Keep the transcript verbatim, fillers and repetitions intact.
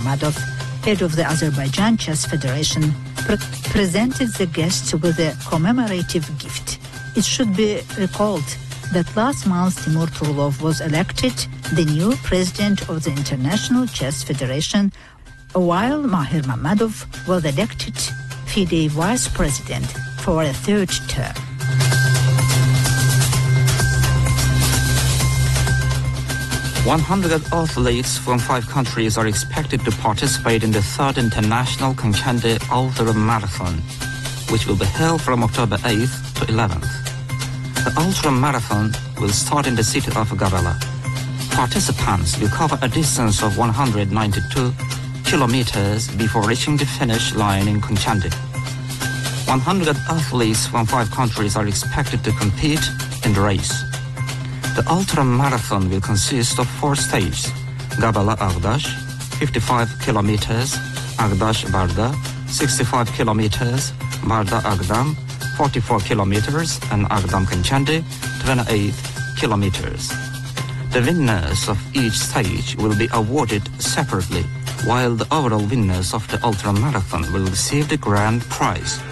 Mammadov, head of the Azerbaijan Chess Federation, pre- presented the guests with a commemorative gift. It should be recalled that last month Timur Turlov was elected the new president of the International Chess Federation, while Mahir Mammadov was elected FIDE vice president for a third term. one hundred athletes from five countries are expected to participate in the third International Konkhende Ultra Marathon, which will be held from October eighth to eleventh. The Ultra Marathon will start in the city of Gabala. Participants will cover a distance of one hundred ninety-two kilometers before reaching the finish line in Konkhende. one hundred athletes from five countries are expected to compete in the race. The Ultra Marathon will consist of four stages: Gabala-Agdash, fifty-five kilometers, Agdash-Barda, sixty-five kilometers, Barda-Agdam, forty-four kilometers, and Agdam-Konkhende, twenty-eight kilometers. The winners of each stage will be awarded separately, while the overall winners of the Ultra Marathon will receive the grand prize.